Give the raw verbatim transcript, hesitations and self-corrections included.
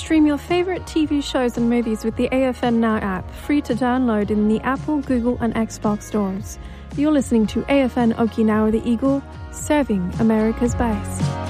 Stream your favorite T V shows and movies with the A F N Now app, free to download in the Apple, Google and Xbox stores. You're listening to A F N Okinawa The Eagle, serving America's best.